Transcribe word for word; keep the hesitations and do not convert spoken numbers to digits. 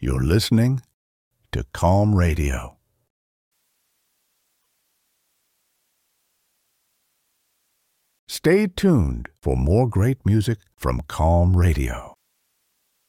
You're listening to Calm Radio. Stay tuned for more great music from Calm Radio.